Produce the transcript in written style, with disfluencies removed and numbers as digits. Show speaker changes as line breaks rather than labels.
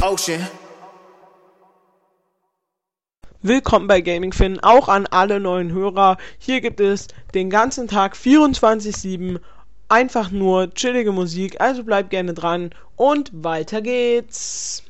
ocean.
Willkommen bei Gaming Finn, auch an alle neuen Hörer. Hier gibt es den ganzen Tag 24/7 einfach nur chillige Musik, also bleibt gerne dran und weiter geht's.